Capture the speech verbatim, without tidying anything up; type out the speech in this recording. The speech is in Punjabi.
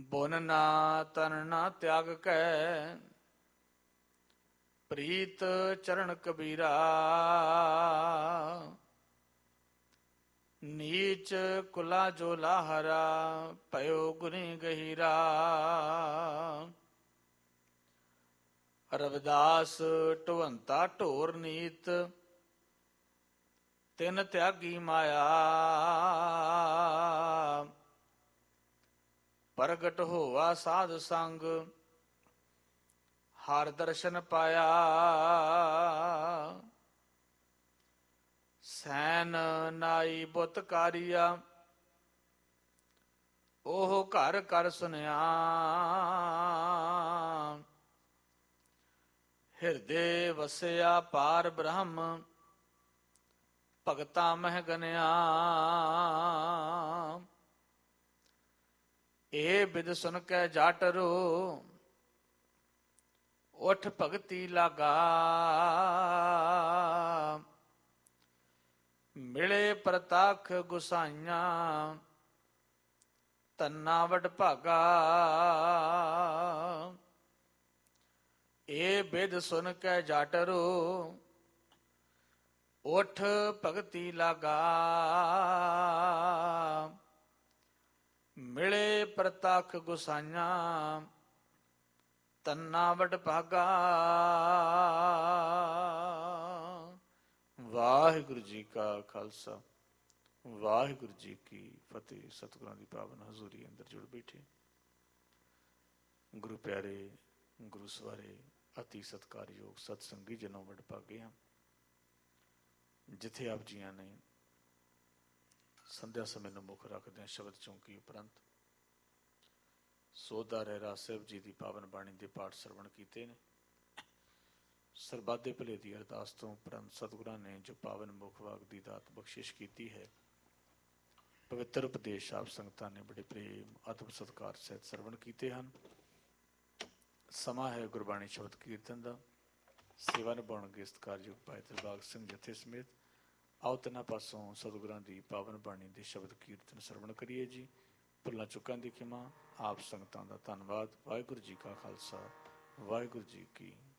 ਬੁਨ ਨਾ ਤਨ ਨਾ ਤਿਆਗ ਕੈ, ਪ੍ਰੀਤ ਚਰਨ ਕਬੀਰਾ। ਨੀਚ ਕੁਲਾ ਜੋ ਲਾਹਰਾ, ਭਇਓ ਗੁਨੀ ਗਹੀਰਾ। ਰਵਿਦਾਸ ਢਵੰਤਾ ਢੋਰ ਨੀਤ, ਤਿਨ ਤਿਆਗੀ ਮਾਇਆ। ਪ੍ਰਗਟ ਹੋਆ ਸਾਧ ਸੰਗ, ਹਰ ਦਰਸ਼ਨ ਪਾਇਆ। ਸੈਨ ਨਾਈ ਬੁੱਤ ਕਾਰੀਆ, ਉਹ ਘਰ ਕਰ ਸੁਨਿਆ। ਹਿਰਦੇ ਵਸਿਆ ਪਾਰ ਬ੍ਰਹਮ, ਭਗਤਾਂ ਮਹਿ ਗਨਿਆ। ਇਹ ਬਿਦ ਸੁਨ ਕੇ ਜਾਟਰੋ, ਉਠ ਭਗਤੀ ਲਾਗਾ। ਮਿਲੇ ਪ੍ਰਤੱਖ ਗੁਸਾਈਆਂ, ਤੰਨਾ ਵਡ ਭਾਗਾ। ਇਹ ਬਿਦ ਸੁਨ ਕੇ ਜਾਟਰੋ, ਉਠ ਭਗਤੀ ਲਾਗਾ। ਮਿਲੇ ਪ੍ਰਤੱਖ ਗੁਸਾਈਆਂ, ਤੰਨਾ ਵਡ ਭਾਗਾ। ਵਾਹਿਗੁਰੂ ਜੀ ਕਾ ਖਾਲਸਾ, ਵਾਹਿਗੁਰੂ ਜੀ ਕੀ ਫਤਿਹ। ਸਤਿਗੁਰਾਂ ਦੀ ਪਾਵਨ ਹਜ਼ੂਰੀ ਅੰਦਰ ਜੁੜ ਬੈਠੇ ਗੁਰੂ ਪਿਆਰੇ, ਗੁਰੂ ਸਵਾਰੇ, ਅਤੀ ਸਤਿਕਾਰਯੋਗ ਸਤਸੰਗੀ ਜਨੋਂ ਵਡ ਭਾਗੇ ਹਾਂ। ਜਿੱਥੇ ਆਪ ਜੀਆਂ ਨੇ ਸੰਧਿਆ ਸਮੇਂ ਨੂੰ ਮੁੱਖ ਰੱਖਦਿਆਂ ਸ਼ਬਦ ਚੌਂਕੀ ਉਪਰੰਤ ਸੋਧਾ ਰਹਿਰਾਸ ਸਾਹਿਬ ਜੀ ਦੀ ਪਾਵਨ ਬਾਣੀ ਦੇ ਪਾਠ ਸਰਵਣ ਕੀਤੇ ਨੇ। ਸਰਬੱਤ ਦੇ ਭਲੇ ਦੀ ਅਰਦਾਸ ਤੋਂ ਉਪਰੰਤ ਸਤਿਗੁਰਾਂ ਨੇ ਜੋ ਪਾਵਨ ਮੁੱਖ ਵਾਕ ਦੀ ਦਾਤ ਬਖਸ਼ਿਸ਼ ਕੀਤੀ ਹੈ, ਪਵਿੱਤਰ ਉਪਦੇਸ਼ ਆਪ ਸੰਗਤਾਂ ਨੇ ਬੜੇ ਪ੍ਰੇਮ ਅਦਬ ਸਤਿਕਾਰ ਸਹਿਤ ਸਰਵਣ ਕੀਤੇ ਹਨ। ਸਮਾਂ ਹੈ ਗੁਰਬਾਣੀ ਸ਼ਬਦ ਕੀਰਤਨ ਦਾ। ਸੇਵਾ ਨਿਭਾਉਣਗੇ ਸਤਿਕਾਰਯੋਗ ਭਾਈ ਦਿਲਬਾਗ ਸਿੰਘ ਜਥੇ ਸਮੇਤ। ਆਓ ਤਿੰਨਾਂ ਪਾਸੋਂ ਸਤਿਗੁਰਾਂ ਦੀ ਪਾਵਨ ਬਾਣੀ ਦੇ ਸ਼ਬਦ ਕੀਰਤਨ ਸਰਵਣ ਕਰੀਏ ਜੀ। ਭੁੱਲਾਂ ਚੁੱਕਾਂ ਦੀ ਖਿਮਾ, ਆਪ ਸੰਗਤਾਂ ਦਾ ਧੰਨਵਾਦ। ਵਾਹਿਗੁਰੂ ਜੀ ਕਾ ਖਾਲਸਾ, ਵਾਹਿਗੁਰੂ ਜੀ ਕੀ